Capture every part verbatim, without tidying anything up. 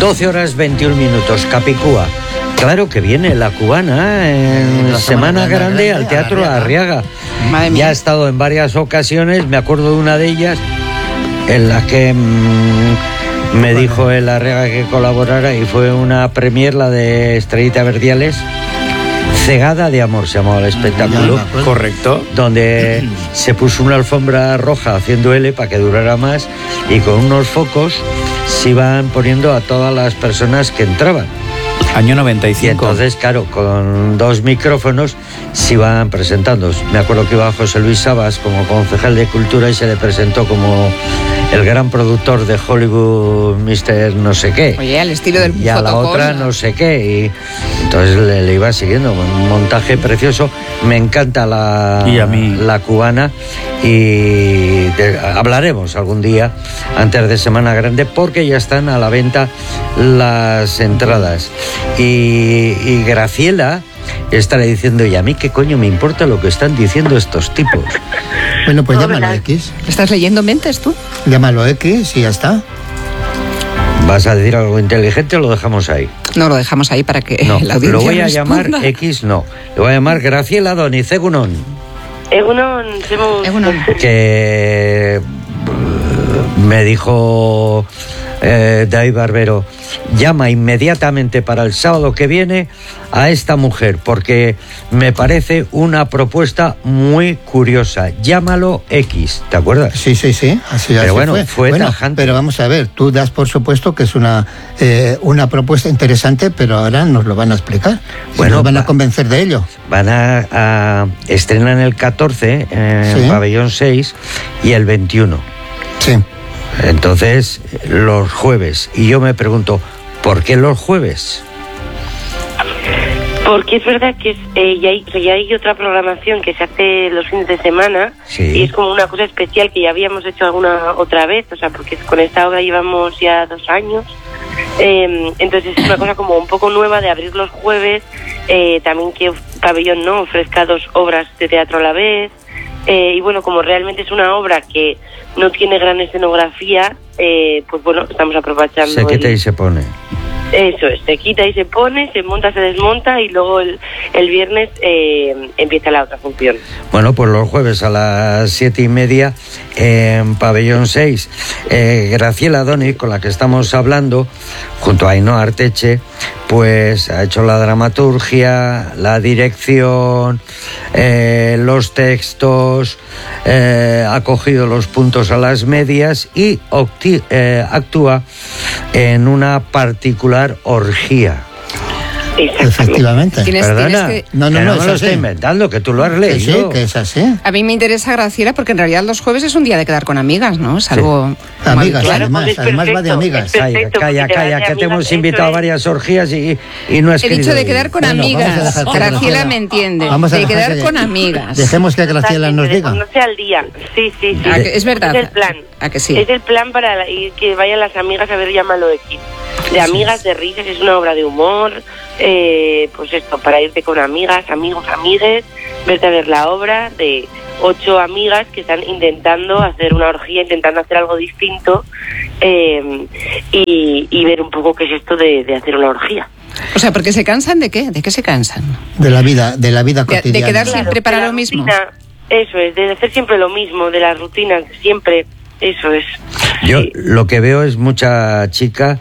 doce horas veintiún minutos, Capicúa. Claro que viene la cubana en la Semana, Semana Grande, Grande al Teatro La Arriaga. Ya ha estado en varias ocasiones, me acuerdo de una de ellas en la que mmm, me dijo el Arriaga que colaborara y fue una premier, la de Estrellita Verdiales. Cegada de amor se llamaba el espectáculo. Correcto. Donde se puso una alfombra roja haciendo L para que durara más y con unos focos se iban poniendo a todas las personas que entraban. Año noventa y cinco. Y entonces, claro, con dos micrófonos se iban presentando. Me acuerdo que iba José Luis Sabas como concejal de Cultura y se le presentó como el gran productor de Hollywood, mister no sé qué. Oye, al estilo del Y a la fotocall, otra ¿no? no sé qué. Y entonces le, le iba siguiendo. Un montaje precioso. Me encanta la, y a mí. la cubana. Y de, hablaremos algún día antes de Semana Grande porque ya están a la venta las entradas. Y, y Graciela estará diciendo, ¿y a mí qué coño me importa lo que están diciendo estos tipos? Bueno, pues llámalo X. ¿Estás leyendo mentes tú? Llámalo X y ya está. ¿Vas a decir algo inteligente o lo dejamos ahí? No, lo dejamos ahí para que no, la audiencia lo voy a responda. llamar X, no. Lo voy a llamar Graciela Doniz Egunon. Egunon, Egunon. Que me dijo eh, David Barbero, llama inmediatamente para el sábado que viene a esta mujer, porque me parece una propuesta muy curiosa. Llámalo X, ¿te acuerdas? Sí, sí, sí. Así, pero así bueno, fue, fue bueno, tajante. Pero vamos a ver, tú das por supuesto que es una eh, una propuesta interesante, pero ahora nos lo van a explicar. Bueno, nos van va, a convencer de ello. Van a, a estrenar el catorce en sí. Pabellón seis y el veintiuno. Sí. Entonces, los jueves. Y yo me pregunto, ¿por qué los jueves? Porque es verdad que es, eh, ya, hay, ya hay otra programación que se hace los fines de semana. Sí. Y es como una cosa especial que ya habíamos hecho alguna otra vez, o sea, porque con esta obra llevamos ya dos años. Eh, entonces es una cosa como un poco nueva de abrir los jueves, eh, también que Pabellón no ofrezca dos obras de teatro a la vez. Eh, y bueno, como realmente es una obra que no tiene gran escenografía, eh, pues bueno, estamos aprovechando. Se quita el... y se pone. Eso es, se quita y se pone, se monta, se desmonta y luego el, el viernes eh, empieza la otra función. Bueno, pues los jueves a las siete y media en Pabellón seis. Eh, Graciela Doniz, con la que estamos hablando, junto a Ainhoa Arteche, pues ha hecho la dramaturgia, la dirección, eh, los textos, eh, ha cogido los puntos a las medias y opti- eh, actúa en una particular orgía. Efectivamente. ¿Tienes, Perdona, tienes que... No, no, que no, no me es lo así. estoy inventando, que tú lo has Que leído. sí, que es así. A mí me interesa, Graciela, porque en realidad los jueves es un día de quedar con amigas, ¿no? Es algo... Sí. Amigas, claro. además, pues es además va de perfecto, amigas. es Calla, perfecto, calla, porque te calla, vas de que te amigas, hemos eso invitado a es. varias orgías y, y no has He querido dicho de ir. quedar con Bueno, vamos a amigas. dejar que Graciela Graciela- me entiende. Vamos a de dejar quedar que- con amigas. Dejemos que Graciela nos Totalmente, diga. de ponerse al día. Sí, sí, sí. ¿A que es verdad? Es el plan. ¿A que sí? Es el plan para la- y que vayan las amigas a ver Llámalo X. De amigas, de risas, es una obra de humor. Eh, pues esto, para irte con amigas, amigos, amigues, verte a ver la obra de ocho amigas que están intentando hacer una orgía, intentando hacer algo distinto eh, y, y ver un poco qué es esto de, de hacer una orgía. O sea, ¿porque se cansan de qué? ¿De qué se cansan? De la vida, de la vida De- de cotidiana. quedar siempre para de la lo mismo. rutina, eso es, de hacer siempre lo mismo, de las rutinas, siempre, eso es. Yo Sí. lo que veo es mucha chica.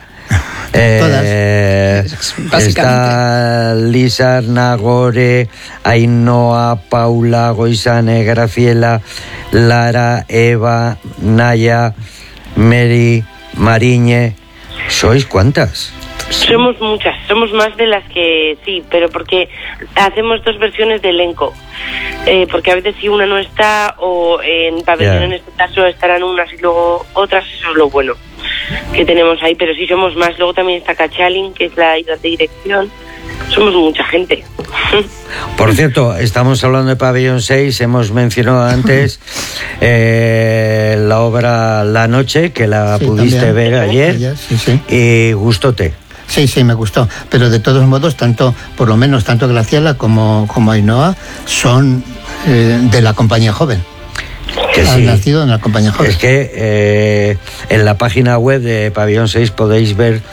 Eh, Básicamente. está Lisa, Nagore, Ainhoa, Paula, Goizane, Graciela, Lara, Eva, Naya, Mary, Mariñe. ¿Sois cuántas? Somos muchas, somos más de las que sí, pero porque hacemos dos versiones de elenco. Eh, porque a veces si una no está, o en pabellón Ya. en este caso estarán unas y luego otras, eso es lo bueno que tenemos ahí, pero sí somos más. Luego también está Cachalin, que es la ayuda de dirección. Somos mucha gente. Por cierto, estamos hablando de Pabellón seis, hemos mencionado antes eh, la obra La Noche, que la Sí, pudiste también. ver ayer, Ayer, sí, sí. y gustóte. Sí, sí, me gustó. Pero de todos modos, tanto, por lo menos tanto Graciela como, como Ainhoa son eh, de la compañía joven. Que Han sí. nacido en la compañía joven. Es que eh, en la página web de Pabellón seis podéis ver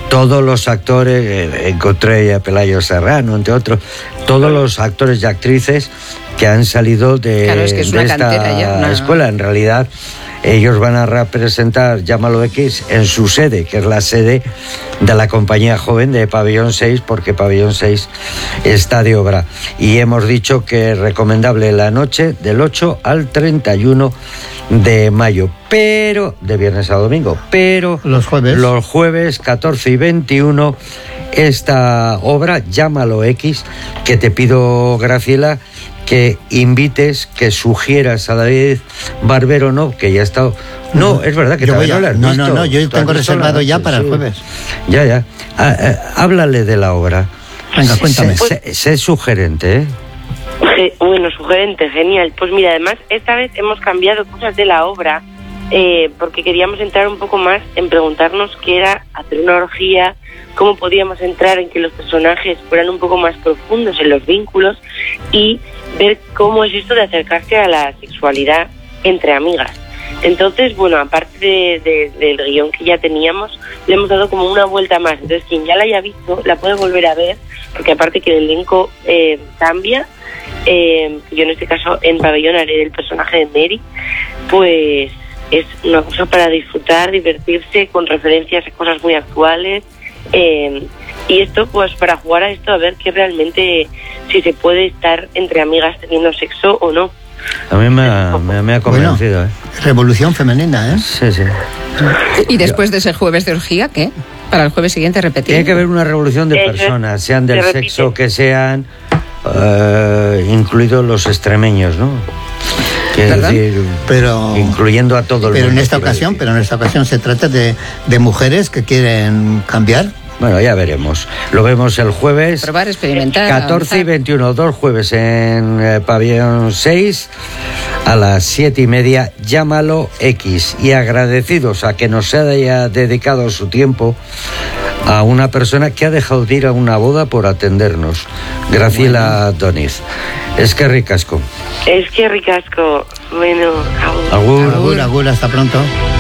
todos los actores, eh, encontré a Pelayo Serrano, entre otros, todos los actores y actrices que han salido de, claro, es que es de una esta cantera ya, una... escuela. En realidad, ellos van a representar Llámalo X en su sede, que es la sede de la compañía joven de Pabellón seis, porque Pabellón seis está de obra. Y hemos dicho que es recomendable la noche del ocho al treinta y uno de mayo, pero de viernes a domingo, pero los jueves, los jueves catorce y veintiuno, esta obra, Llámalo X, que te pido, Graciela, que invites, que sugieras a David Barbero, no, que ya ha estado... No, no, es verdad que todavía no lo has no, visto. No, no, yo tengo reservado ya para sí. el jueves. Ya, ya. Ah, ah, háblale de la obra. Venga, cuéntame. Sé, sé, sé sugerente, ¿eh? Bueno, sugerente, genial. Pues mira, además, esta vez hemos cambiado cosas de la obra eh, porque queríamos entrar un poco más en preguntarnos qué era hacer una orgía, cómo podíamos entrar en que los personajes fueran un poco más profundos en los vínculos y ver cómo es esto de acercarse a la sexualidad entre amigas. Entonces, bueno, aparte de, de, del guión que ya teníamos, le hemos dado como una vuelta más. Entonces, quien ya la haya visto, la puede volver a ver, porque aparte que el elenco eh, cambia, eh, yo en este caso en Pabellón haré del personaje de Mary, pues es una cosa para disfrutar, divertirse, con referencias a cosas muy actuales, eh, y esto pues para jugar a esto, a ver que realmente si se puede estar entre amigas teniendo sexo o no. A mí me ha, me, me ha convencido, bueno, ¿eh? Revolución femenina, ¿eh? Sí, sí. Y después de ese jueves de orgía, ¿qué? Para el jueves siguiente repetir. Tiene que haber una revolución de Eso personas, sean del se sexo repite. que sean, uh, incluidos los extremeños, ¿no? Quiero ¿verdad? decir, Pero, incluyendo a todo el pero mundo. en esta quiero ocasión, decir. pero en esta ocasión se trata de, de mujeres que quieren cambiar. Bueno, ya veremos. Lo vemos el jueves. Probar, experimentar. catorce y avanzar. veintiuno, dos jueves en eh, Pabellón seis a las siete y media, Llámalo X. Y agradecidos a que nos haya dedicado su tiempo a una persona que ha dejado de ir a una boda por atendernos, Graciela Doniz. Es que ricasco. Es que ricasco. Bueno, aún. Agur. Agur, agur, hasta pronto.